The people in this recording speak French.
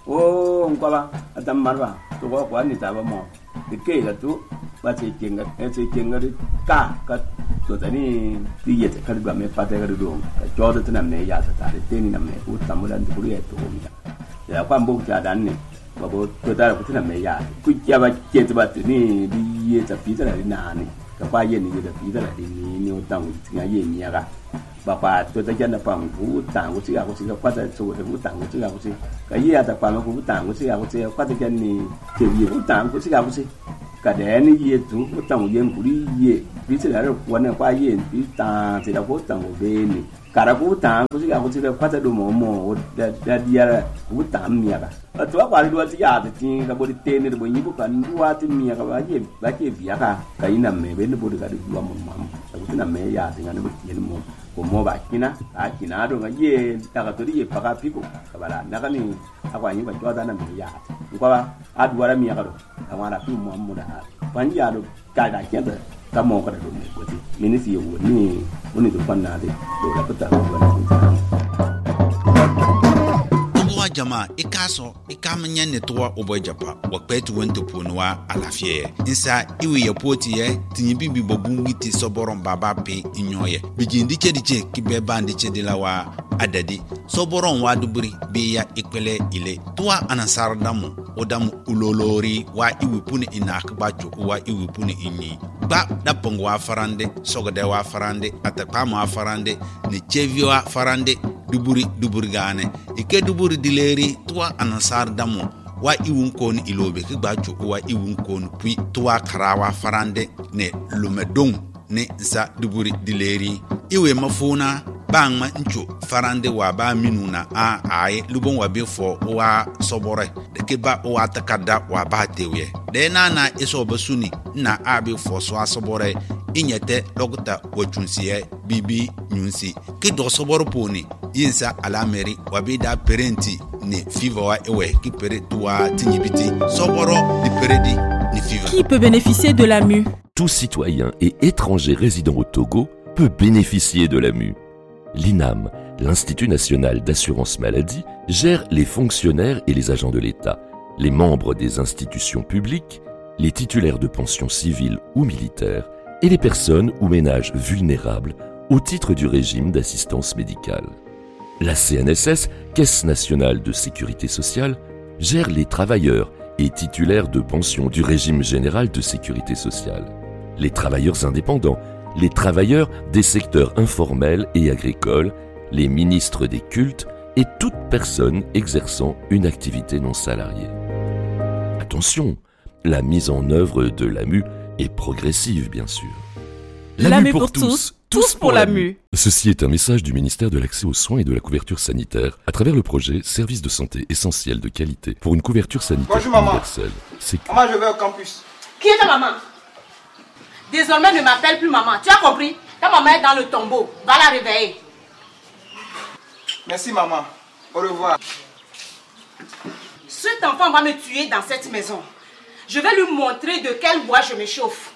Oh, ngwaba atamarwa to ko kwa ni taba mo de ke ga tu ba ce kenga ri ka to tani ti ye ta kalba me pa ta ga do ka jodo tana me ya ta ta te ni na me ku tamulan ku ri to mi ya kwa mbo ta dan ni ba bo to ta ku tana me ya ku ya ba ke ta ba ni di ye ta pi ta ni na ni ka ba ye ni da pi ta ni o tang ti ga ye ni ya ga bà bà tôi ta dân là bằng vũ tàng của chị à của chị qua tới số vũ tàng của chị à của chị cái gì à tập bằng vũ tàng của chị à của chị qua tới dân này thì gì vũ tàng của chị à của chị cả đẻ này gì chú vũ tàng dân của đi gì ví dụ là quan là qua gì ví tàng thì là vũ tàng của bên này cả là vũ tàng của chị à của chị qua tới đồ mồ đã đi là vũ tàng mía cả ở chỗ qua đi đua chị à thì cái body tên này body nhiêu cái đua thì mía cái gì vía cái nằm mẹ bên nó body cái đua mồm cái nằm mẹ ya thì nó body nó mồm mo ba kina a kina do nga ye taka to ye paka piko kabala naka ni akwa nyi ba joda na me ya ko ba adwara mi yakado amara fi mo mo da ban ya do ka da kenda ka mo ka do me ko ti minisi yo ni woni do panna de do la pata ko ba jama ikaso ikamanya ne toa obojapa wakpetu wento ponwa alafie insa iwe ya poti ye tinyibi bi bobungi ti soboron baba pe inyoye bijindi chediche kibeba ndiche dilawa adadi soboron waduburi bi ya ikpele ile toa anasar damu odamu ulolori wa iwe puni inakba joku wa iwe puni inyi ba dapong wa farande sogode wa farande atakpa wa farande ne chevi wa farande duburi gane ike duburi dileri tuwa anasar damo wa iwun kon ilobe ki gbajo wa iwun kon puis tuwa karawa farande ne lumedong ne za duburi dileri iwe mafuna bangma ncho farande wa ba minuna a ai lubon wa be fo wa sobore de ke ba wa takada wa ba tewe de na eso basuni na abi fo so asobore inyete logta wachunsiye bibi nyunsi ki do soboro poni yinsa alameri wabida parenti ni fiva wa ewe ki pere tuwa tinyibiti soboro di peredi ni fiva. Qui peut bénéficier de la MU? Tout citoyen et étranger résident au Togo peut bénéficier de la MU. L'INAM, l'Institut national d'assurance maladie, gère les fonctionnaires et les agents de l'État, les membres des institutions publiques, les titulaires de pensions civiles ou militaires et les personnes ou ménages vulnérables au titre du régime d'assistance médicale. La CNSS, Caisse nationale de sécurité sociale, gère les travailleurs et titulaires de pensions du régime général de sécurité sociale, les travailleurs indépendants, les travailleurs des secteurs informels et agricoles, les ministres des cultes et toute personne exerçant une activité non salariée. Attention, la mise en œuvre de l'AMU est progressive, bien sûr. L'AMU pour tous, tous pour l'AMU. Ceci est un message du ministère de l'Accès aux soins et de la couverture sanitaire à travers le projet Service de santé essentiel de qualité pour une couverture sanitaire universelle. Maman, je vais au campus. Qui est ta maman? Désormais, ne m'appelle plus maman. Tu as compris? Ta maman est dans le tombeau. Va la réveiller. Merci, maman. Au revoir. Cet enfant va me tuer dans cette maison. Je vais lui montrer de quel bois je me chauffe.